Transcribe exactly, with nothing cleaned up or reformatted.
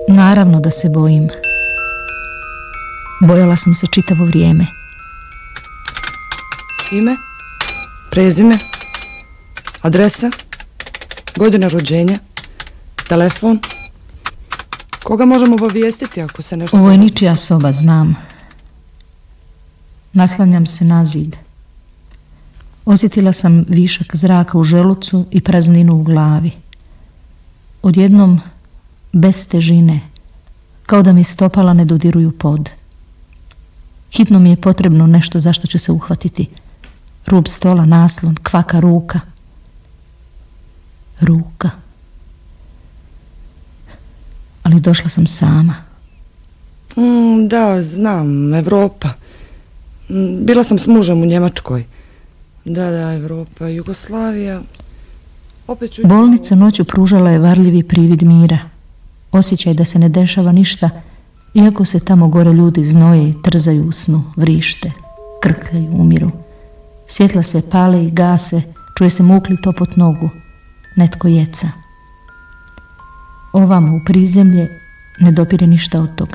Naravno da se bojim. Bojala sam se čitavo vrijeme. Ime? Prezime? Adresa? Godina rođenja? Telefon? Koga možemo obavijestiti ako se nešto... Ovo je ničija soba, znam. Naslanjam se na zid. Osjetila sam višak zraka u želucu i prazninu u glavi. Odjednom, bez težine, kao da mi stopala ne dodiruju pod. Hitno mi je potrebno nešto za što ću se uhvatiti. Rub stola, naslon, kvaka ruka. Ruka. Ali došla sam sama. Mm, da, znam, Evropa. Mm, bila sam s mužem u Njemačkoj. Da, da, Evropa, Jugoslavija. Opet ću... Bolnica noću pružala je varljivi privid mira. Osjećaj da se ne dešava ništa, iako se tamo gore ljudi znoje i trzaju u snu, vrište, krkljaju, umiru. Svjetla se pale i gase, čuje se mukli topot nogu. Netko jeca. Ovamo u prizemlje ne dopire ništa od toga.